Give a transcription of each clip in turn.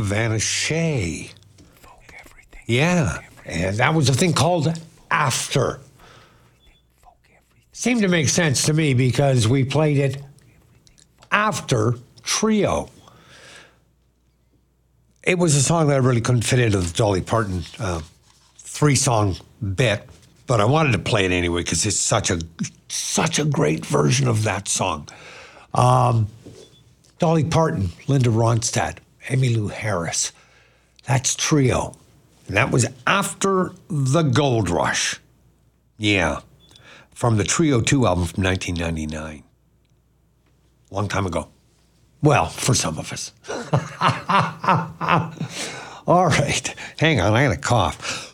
Vanna Shea. Yeah, and that was a thing called After. Seemed to make sense to me because we played it after Trio. It was a song that I really couldn't fit into the Dolly Parton three-song bit, but I wanted to play it anyway because it's such a great version of that song. Dolly Parton, Linda Ronstadt, Emmylou Harris. That's Trio. And that was after the Gold Rush. Yeah. From the Trio 2 album from 1999. Long time ago. Well, for some of us. All right. Hang on, I had a cough.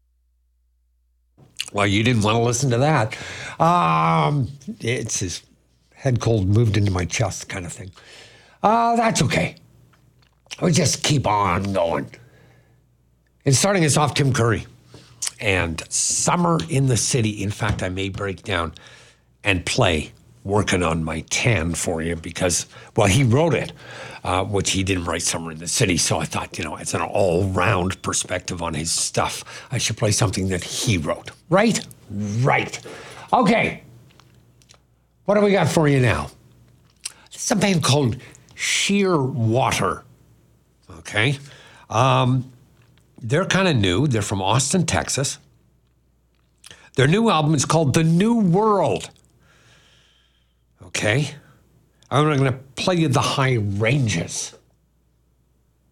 Well, you didn't want to listen to that. It's this head cold moved into my chest kind of thing. That's okay. We just keep on going. And starting us off, Tim Curry and Summer in the City. In fact, I may break down and play Working on My Tan for you because, well, he wrote it, which he didn't write Summer in the City. So I thought, it's an all-round perspective on his stuff. I should play something that he wrote. Right? Right. Okay. What do we got for you now? This is a band called Sheer Water. Okay. They're kind of new. They're from Austin, Texas. Their new album is called The New World. Okay. I'm going to play you the high ranges.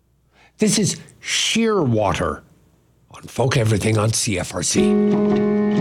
This is Sheer Water on Folk Everything on CFRC.